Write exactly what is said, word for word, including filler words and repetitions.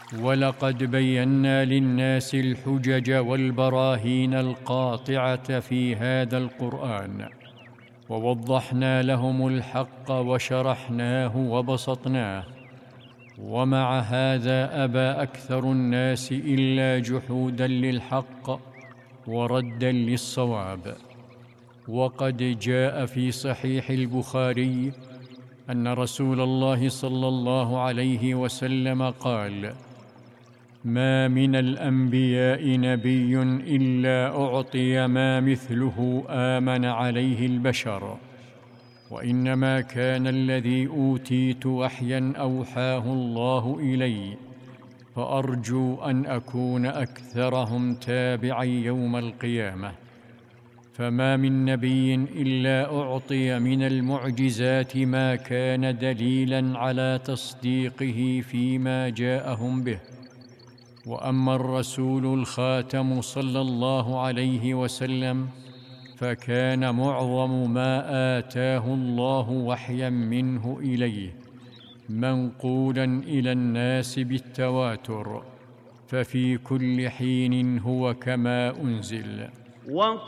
ولقد بينا للناس الحجج والبراهين القاطعة في هذا القرآن، ووضحنا لهم الحق وشرحناه وبسطناه، ومع هذا أبى أكثر الناس إلا جحودا للحق وردا للصواب. وقد جاء في صحيح البخاري أن رسول الله صلى الله عليه وسلم قال: ما من الأنبياء نبي إلا أعطي ما مثله آمن عليه البشر، وإنما كان الذي أوتيت وحيا أوحاه الله إلي، فأرجو أن أكون أكثرهم تابعا يوم القيامة. فما من نبي إلا أعطي من المعجزات ما كان دليلا على تصديقه فيما جاءهم به. وأما الرسول الخاتم صلى الله عليه وسلم فكان معظم ما آتاه الله وحيا منه إليه منقولا إلى الناس بالتواتر، ففي كل حين هو كما أنزل.